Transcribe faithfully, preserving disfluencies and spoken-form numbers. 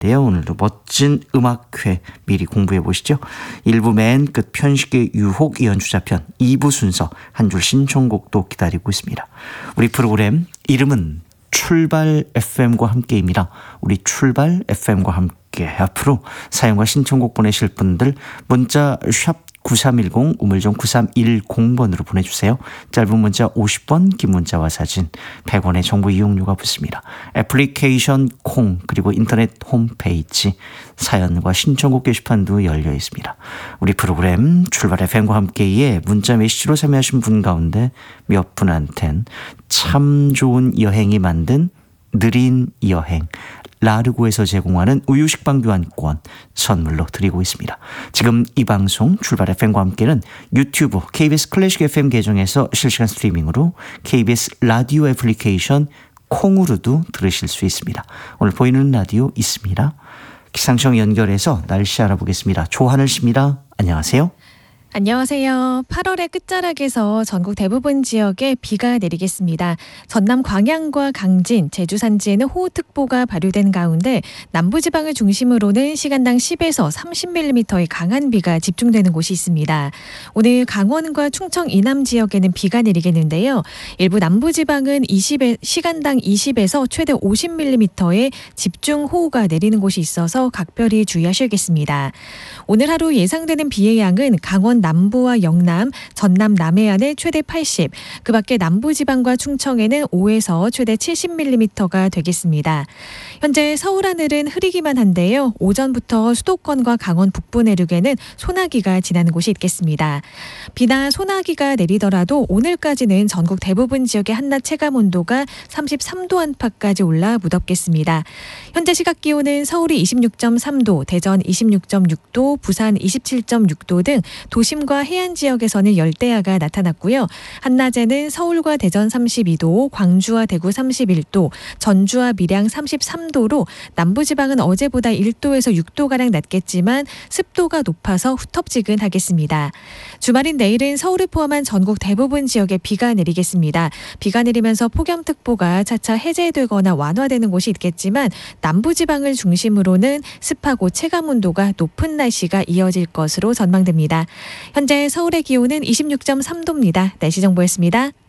있는데요. 오늘도 멋진 음악회 미리 공부해 보시죠. 일 부 맨 끝 편식의 유혹 연주자편, 이 부 순서 한 줄 신청곡도 기다리고 있습니다. 우리 프로그램 이름은 출발 에프엠과 함께입니다. 우리 출발 에프엠과 함께 앞으로 사연과 신청곡 보내실 분들 문자 샵 구삼일공 우물정 구삼일공 번으로 보내주세요. 짧은 문자 오십 원, 긴 문자와 사진 백 원의 정보 이용료가 붙습니다. 애플리케이션 콩 그리고 인터넷 홈페이지 사연과 신청곡 게시판도 열려 있습니다. 우리 프로그램 출발 에프엠과 함께에 문자 메시지로 참여하신 분 가운데 몇 분한텐 참 좋은 여행이 만든 느린 여행 라르고에서 제공하는 우유 식빵 교환권 선물로 드리고 있습니다. 지금 이 방송 출발 에프엠과 함께는 유튜브 케이비에스 클래식 에프엠 계정에서 실시간 스트리밍으로 케이비에스 라디오 애플리케이션 콩으로도 들으실 수 있습니다. 오늘 보이는 라디오 있습니다. 기상청 연결해서 날씨 알아보겠습니다. 조하늘 씨입니다. 안녕하세요. 안녕하세요. 팔월의 끝자락에서 전국 대부분 지역에 비가 내리겠습니다. 전남 광양과 강진, 제주 산지에는 호우특보가 발효된 가운데 남부지방을 중심으로는 시간당 십에서 삼십 밀리미터의 강한 비가 집중되는 곳이 있습니다. 오늘 강원과 충청 이남 지역에는 비가 내리겠는데요. 일부 남부지방은 이십에, 시간당 이십에서 최대 오십 밀리미터의 집중호우가 내리는 곳이 있어서 각별히 주의하셔야겠습니다. 오늘 하루 예상되는 비의 양은 강원 남부와 영남, 전남 남해안에 최대 팔십, 그 밖에 남부지방과 충청에는 오에서 최대 칠십 밀리미터가 되겠습니다. 현재 서울 하늘은 흐리기만 한데요. 오전부터 수도권과 강원 북부 내륙에는 소나기가 지나는 곳이 있겠습니다. 비나 소나기가 내리더라도 오늘까지는 전국 대부분 지역의 한낮 체감온도가 삼십삼 도 안팎까지 올라 무덥겠습니다. 현재 시각 기온은 서울이 이십육 점 삼 도, 대전 이십육 점 육 도, 부산 이십칠 점 육 도 등 도심과 해안 지역에서는 열대야가 나타났고요. 한낮에는 서울과 대전 삼십이 도, 광주와 대구 삼십일 도, 전주와 밀양 삼십삼 도로 남부지방은 어제보다 일 도에서 육 도가량 낮겠지만 습도가 높아서 후텁지근하겠습니다. 주말인 내일은 서울을 포함한 전국 대부분 지역에 비가 내리겠습니다. 비가 내리면서 폭염특보가 차차 해제되거나 완화되는 곳이 있겠지만 남부지방을 중심으로는 습하고 체감온도가 높은 날씨가 이어질 것으로 전망됩니다. 현재 서울의 기온은 이십육 점 삼 도입니다. 날씨 정보였습니다.